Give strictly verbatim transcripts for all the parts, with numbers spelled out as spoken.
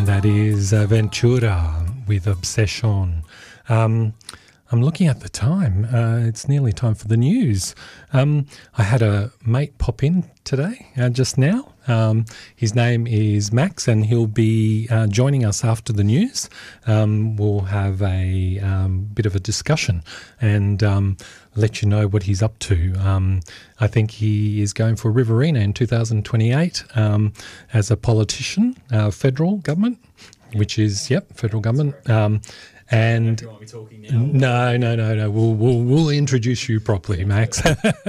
That is uh, Ventura with Obsession. Um, I'm looking at the time. Uh, it's nearly time for the news. Um, I had a mate pop in today, uh, just now. Um, his name is Max, and he'll be uh, joining us after the news. Um, we'll have a um, bit of a discussion and um, let you know what he's up to. Um, I think he is going for Riverina in two thousand twenty-eight um, as a politician, uh, federal government, which is, yep, federal government. Um, And you want me talking now? no, no, no, no. We'll we'll, we'll introduce you properly, Max.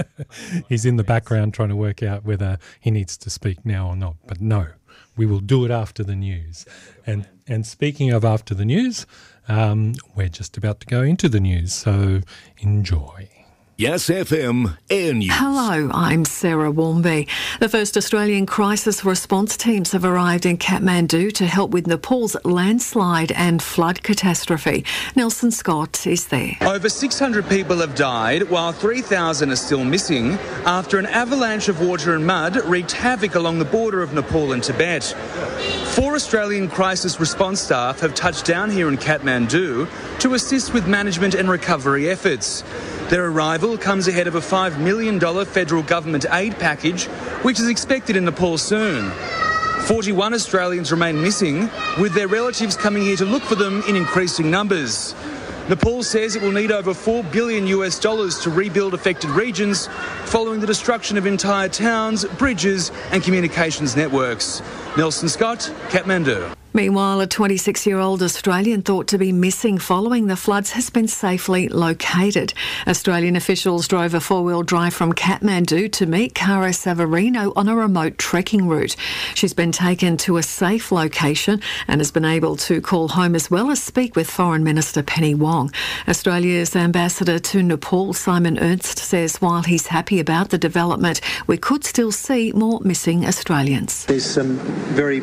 He's in the background trying to work out whether he needs to speak now or not. But no, we will do it after the news. And and speaking of after the news, um, we're just about to go into the news. So enjoy. Yes F M Air News. Hello, I'm Sarah Warmby. The first Australian crisis response teams have arrived in Kathmandu to help with Nepal's landslide and flood catastrophe. Nelson Scott is there. Over six hundred people have died, while three thousand are still missing after an avalanche of water and mud wreaked havoc along the border of Nepal and Tibet. Four Australian crisis response staff have touched down here in Kathmandu to assist with management and recovery efforts. Their arrival comes ahead of a five million dollars federal government aid package, which is expected in Nepal soon. forty-one Australians remain missing, with their relatives coming here to look for them in increasing numbers. Nepal says it will need over four billion U S dollars to rebuild affected regions following the destruction of entire towns, bridges and communications networks. Nelson Scott, Kathmandu. Meanwhile, a twenty-six-year-old Australian thought to be missing following the floods has been safely located. Australian officials drove a four-wheel drive from Kathmandu to meet Cara Savarino on a remote trekking route. She's been taken to a safe location and has been able to call home as well as speak with Foreign Minister Penny Wong. Australia's ambassador to Nepal, Simon Ernst, says while he's happy about the development, we could still see more missing Australians. There's some very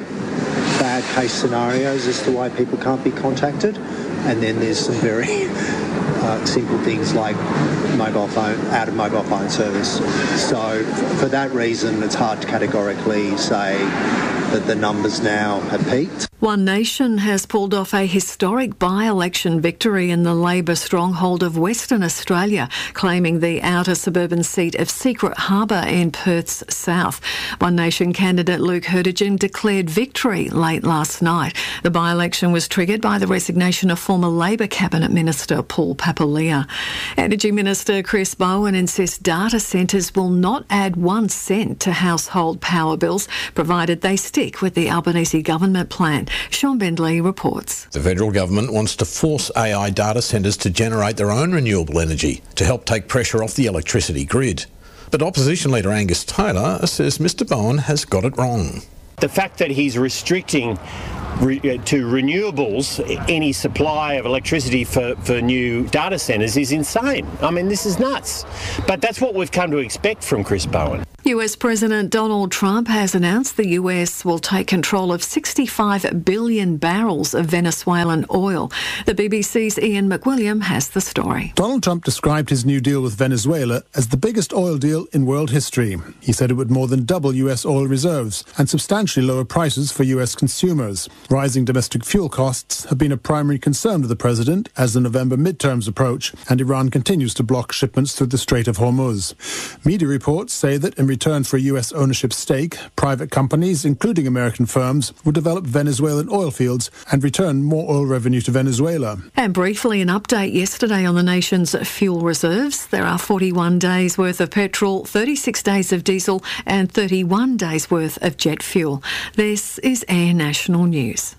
bad case scenarios as to why people can't be contacted, and then there's some very uh, simple things like mobile phone, out of mobile phone service. So for that reason, it's hard to categorically say that the numbers now have peaked. One Nation has pulled off a historic by-election victory in the Labor stronghold of Western Australia, claiming the outer suburban seat of Secret Harbour in Perth's south. One Nation candidate Luke Herdegen declared victory late last night. The by-election was triggered by the resignation of former Labor Cabinet Minister Paul Papalia. Energy Minister Chris Bowen insists data centres will not add one cent to household power bills, provided they stick with the Albanese government plan. Sean Bendley reports. The federal government wants to force A I data centres to generate their own renewable energy to help take pressure off the electricity grid. But opposition leader Angus Taylor says Mr Bowen has got it wrong. The fact that he's restricting re- to renewables any supply of electricity for, for new data centres is insane. I mean, this is nuts. But that's what we've come to expect from Chris Bowen. U S President Donald Trump has announced the U S will take control of sixty-five billion barrels of Venezuelan oil. The B B C's Ian McWilliam has the story. Donald Trump described his new deal with Venezuela as the biggest oil deal in world history. He said it would more than double U S oil reserves and substantially lower prices for U S consumers. Rising domestic fuel costs have been a primary concern of the president as the November midterms approach, and Iran continues to block shipments through the Strait of Hormuz. Media reports say that in return for a U S ownership stake, private companies, including American firms, will develop Venezuelan oil fields and return more oil revenue to Venezuela. And briefly, an update yesterday on the nation's fuel reserves. There are forty-one days worth of petrol, thirty-six days of diesel and thirty-one days worth of jet fuel. This is Air National News.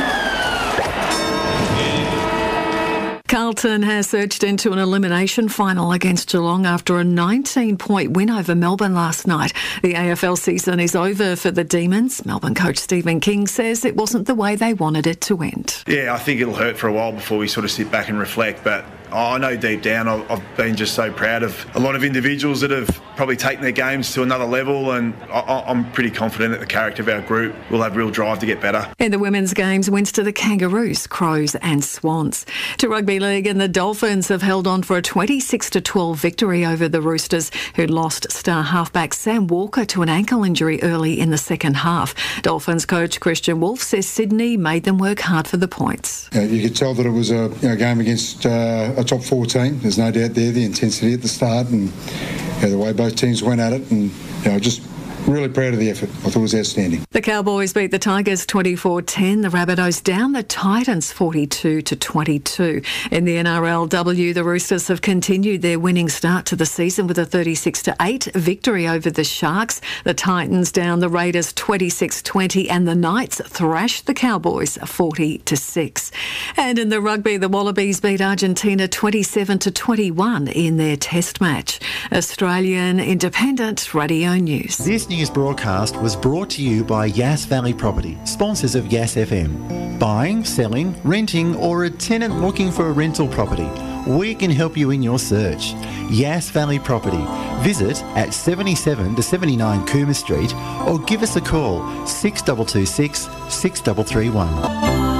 Carlton has surged into an elimination final against Geelong after a nineteen-point win over Melbourne last night. The A F L season is over for the Demons. Melbourne coach Stephen King says it wasn't the way they wanted it to end. Yeah, I think it'll hurt for a while before we sort of sit back and reflect, but Oh, I know deep down I've, I've been just so proud of a lot of individuals that have probably taken their games to another level, and I, I'm pretty confident that the character of our group will have real drive to get better. In the women's games, wins to the Kangaroos, Crows and Swans. To Rugby League, and the Dolphins have held on for a twenty-six to twelve victory over the Roosters, who lost star halfback Sam Walker to an ankle injury early in the second half. Dolphins coach Christian Wolf says Sydney made them work hard for the points. Uh, you could tell that it was a you know, game against uh, a top four team. There's no doubt there, the intensity at the start and you know, the way both teams went at it, and you know, just really proud of the effort. I thought it was outstanding. The Cowboys beat the Tigers twenty-four ten. The Rabbitohs down the Titans forty-two to twenty-two. In the N R L W, the Roosters have continued their winning start to the season with a thirty-six to eight victory over the Sharks. The Titans down the Raiders twenty-six twenty, and the Knights thrashed the Cowboys forty to six. And in the rugby, the Wallabies beat Argentina twenty-seven to twenty-one in their test match. Australian Independent Radio News. This news broadcast was brought to you by Yass Valley Property, sponsors of Yass F M. Buying, selling, renting, or a tenant looking for a rental property, we can help you in your search. Yass Valley Property. Visit at seventy-seven to seventy-nine Cooma Street or give us a call six two two six, six three three one.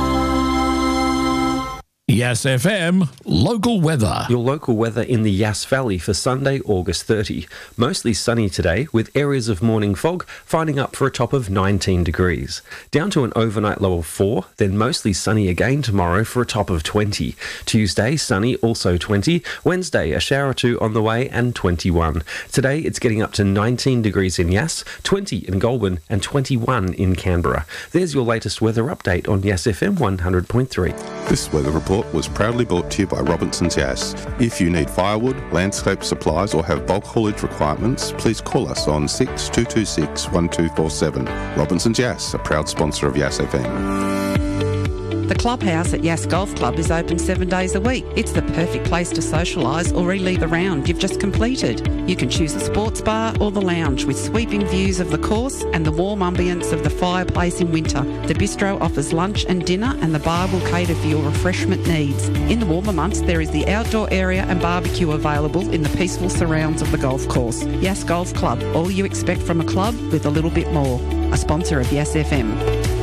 Yass F M, local weather. Your local weather in the Yass Valley for Sunday, August thirtieth. Mostly sunny today with areas of morning fog, finding up for a top of nineteen degrees. Down to an overnight low of four, then mostly sunny again tomorrow for a top of twenty. Tuesday, sunny, also twenty. Wednesday, a shower or two on the way and twenty-one. Today, it's getting up to nineteen degrees in Yass, twenty in Goulburn and twenty-one in Canberra. There's your latest weather update on Yass F M one hundred point three. This weather report was proudly brought to you by Robinson's Yass. If you need firewood, landscape supplies or have bulk haulage requirements, please call us on six two two six, one two four seven. Robinson's Yass, a proud sponsor of Yass F M. The clubhouse at Yass Golf Club is open seven days a week. It's the perfect place to socialise or relieve a round you've just completed. You can choose the sports bar or the lounge with sweeping views of the course and the warm ambience of the fireplace in winter. The bistro offers lunch and dinner, and the bar will cater for your refreshment needs. In the warmer months, there is the outdoor area and barbecue available in the peaceful surrounds of the golf course. Yass Golf Club, all you expect from a club with a little bit more. A sponsor of Yass F M.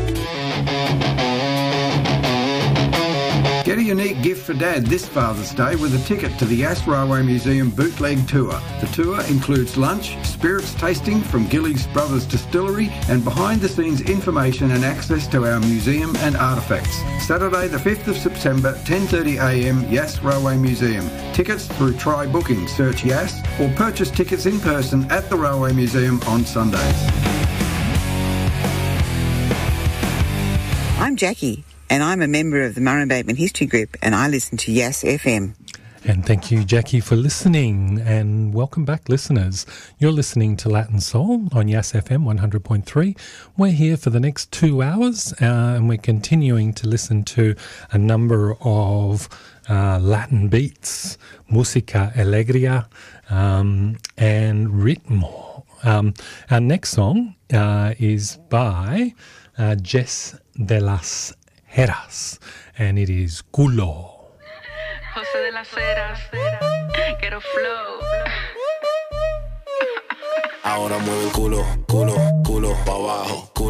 Get a unique gift for Dad this Father's Day with a ticket to the Yass Railway Museum Bootleg Tour. The tour includes lunch, spirits tasting from Gillies Brothers Distillery, and behind-the-scenes information and access to our museum and artefacts. Saturday the fifth of September, ten thirty a m, Yass Railway Museum. Tickets through Try Booking. Search Yass or purchase tickets in person at the Railway Museum on Sundays. I'm Jackie, and I'm a member of the Murray Bateman History Group, and I listen to Yass F M. And thank you, Jackie, for listening, and welcome back, listeners. You're listening to Latin Soul on Yass F M one hundred point three. We're here for the next two hours, uh, and we're continuing to listen to a number of uh, Latin beats, música alegría, um, and ritmo. Um, our next song uh, is by uh, Jess de las Heras, and it is Culo. José de las Heras, quiero flow. Ahora mueve el culo, culo, culo pa' abajo.